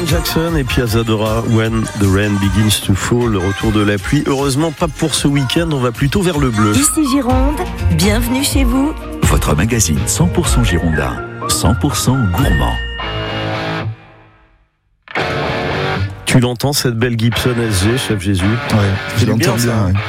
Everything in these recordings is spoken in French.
Alan Jackson et Piazza Dora, When the Rain Begins to Fall, le retour de la pluie. Heureusement pas pour ce week-end, on va plutôt vers le bleu. Ici Gironde, bienvenue chez vous. Votre magazine 100% girondin, 100% gourmand. Tu l'entends, cette belle Gibson SG, Chef Jésus? Ouais, je l'entends bien. Ouais.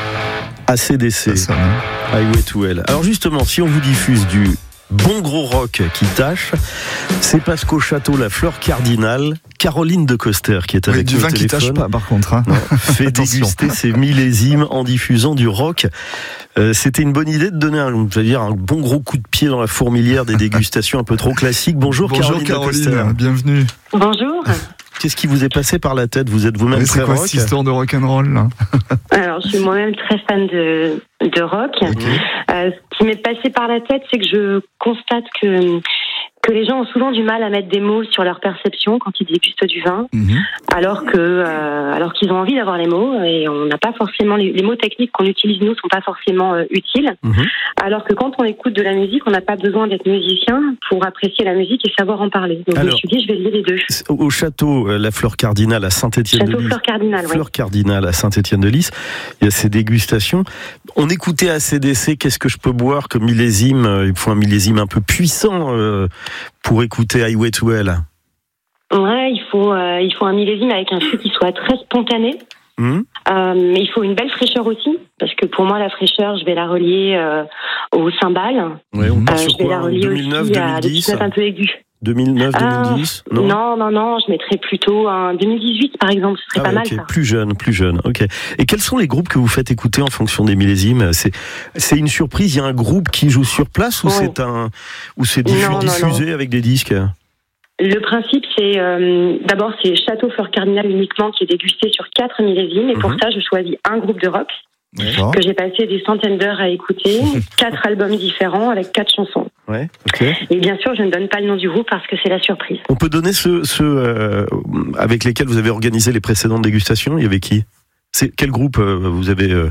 ACDC, Highway to Hell. Alors justement, si on vous diffuse du bon gros rock qui tâche, c'est parce qu'au château La Fleur Cardinale, Caroline de Coster, qui est avec nous au téléphone, du vin qui tâche pas par contre, hein. Non, fait déguster ses millésimes en diffusant du rock. C'était une bonne idée de donner un bon gros coup de pied dans la fourmilière des dégustations un peu trop classiques. Bonjour Caroline de Coster. Bienvenue. Bonjour. Qu'est-ce qui vous est passé par la tête? Vous êtes vous-même très rock? C'est quoi cette histoire de rock'n'roll là? Alors, je suis moi-même très fan de rock. Okay. Ce qui m'est passé par la tête, c'est que je constate que les gens ont souvent du mal à mettre des mots sur leur perception quand ils dégustent du vin, alors qu'ils ont envie d'avoir les mots, et on n'a pas forcément les mots techniques qu'on utilise nous sont pas forcément utiles. Alors que quand on écoute de la musique, on n'a pas besoin d'être musicien pour apprécier la musique et savoir en parler. Donc je me suis dit, je vais lier les deux. Au château La Fleur Cardinale à Saint-Étienne-de-Lys. Fleur Cardinale à Saint-Étienne-de-Lys. Il y a ces dégustations. On écoutait ACDC, qu'est-ce que je peux boire comme millésime? Il faut un millésime un peu puissant pour écouter Highway to Hell. Ouais, il faut un millésime avec un fût qui soit très spontané. Mais il faut une belle fraîcheur aussi, parce que pour moi la fraîcheur, je vais la relier au cymbales. Ouais, on part sur je vais la relier 2009, aussi 2010, à des petites notes un peu aiguës. 2009, 2010 Non, je mettrais plutôt un 2018 par exemple, ce serait pas mal ça. Plus jeune, ok. Et quels sont les groupes que vous faites écouter en fonction des millésimes? C'est une surprise, il y a un groupe qui joue sur place ou c'est diffusé avec des disques? Le principe, c'est d'abord c'est Château Fleur Cardinale uniquement qui est dégusté sur 4 millésimes, et pour ça je choisis un groupe de rock que j'ai passé des centaines d'heures à écouter, 4 albums différents avec 4 chansons. Ouais, okay. Et bien sûr, je ne donne pas le nom du groupe parce que c'est la surprise. On peut donner ceux avec lesquels vous avez organisé les précédentes dégustations? Il y avait qui? Quel groupe vous avez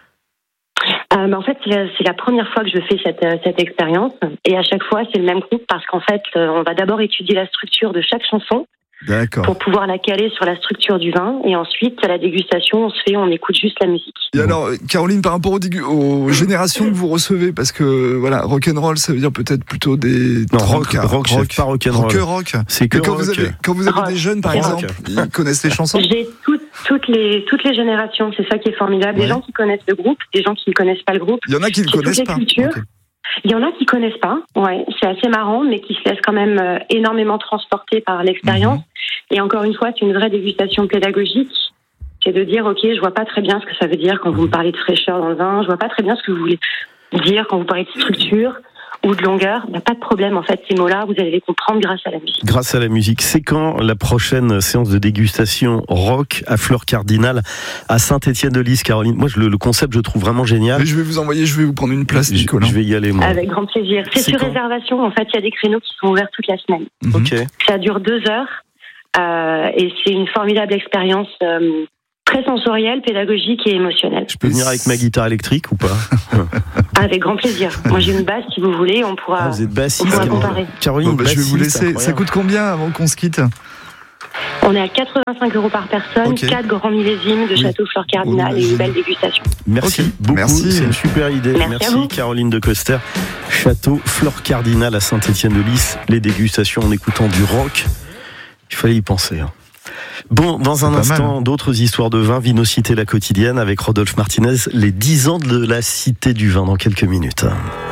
en fait, c'est la première fois que je fais cette expérience, et à chaque fois, c'est le même groupe parce qu'en fait, on va d'abord étudier la structure de chaque chanson. D'accord. Pour pouvoir la caler sur la structure du vin, et ensuite la dégustation on écoute juste la musique. Et alors Caroline, par rapport aux générations que vous recevez, parce que voilà, rock'n'roll ça veut dire peut-être plutôt des rock, pas rock'n'roll. Rock. C'est que quand vous avez des jeunes par exemple, ils connaissent les chansons. J'ai toutes les générations, c'est ça qui est formidable. Des gens qui connaissent le groupe, des gens qui ne connaissent pas le groupe. Il y en a qui ne connaissent pas. Il y en a qui connaissent pas, c'est assez marrant, mais qui se laissent quand même énormément transporter par l'expérience. Et encore une fois, c'est une vraie dégustation pédagogique. C'est de dire, ok, je vois pas très bien ce que ça veut dire quand vous me parlez de fraîcheur dans le vin, je vois pas très bien ce que vous voulez dire quand vous parlez de structure ou de longueur. Il n'y a pas de problème, en fait, ces mots-là, vous allez les comprendre grâce à la musique. Grâce à la musique. C'est quand la prochaine séance de dégustation rock à Fleur Cardinale à Saint-Étienne-de-Lys, Caroline? Moi, le concept, je trouve vraiment génial. Mais je vais vous prendre une place, Nicolas. Je vais y aller, moi. Avec grand plaisir. C'est sur réservation. En fait, il y a des créneaux qui sont ouverts toute la semaine. Ok. Ça dure 2 heures, et c'est une formidable expérience très sensorielle, pédagogique et émotionnelle. Je peux venir avec ma guitare électrique ou pas? Avec grand plaisir. Moi, j'ai une basse, si vous voulez, on pourra. Vous êtes bassiste, Caroline. Je vais vous laisser. Ça coûte combien avant qu'on se quitte? On est à 85 € par personne, 4 grands millésimes de Château Fleur Cardinale et une belle dégustation. Merci beaucoup, c'est une super idée. Merci Caroline de Coster. Château Fleur Cardinale à Saint-Étienne-de-Lys, les dégustations en écoutant du rock. Il fallait y penser. Bon, dans un instant, d'autres histoires de vin, Vinocité la quotidienne avec Rodolphe Martinez, les 10 ans de la Cité du Vin dans quelques minutes.